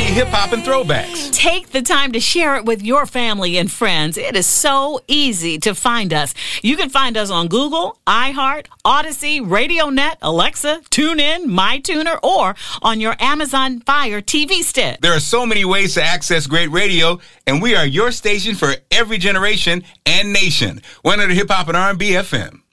hip-hop and throwbacks. Take the time to share it with your family and friends. It is so easy to find us. You can find us on Google, iHeart, Odyssey, RadioNet, Alexa, TuneIn, MyTuner, or on your Amazon Fire TV stick. There are so many ways to access great radio, and we are your station for every generation and nation. 100 Hip Hop and R&B FM.